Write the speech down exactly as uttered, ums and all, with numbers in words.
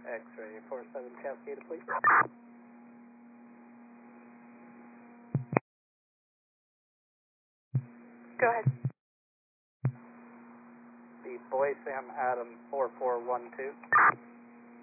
X-ray four seven Cascade, please. Go ahead. The Boy Sam Adam four four one two.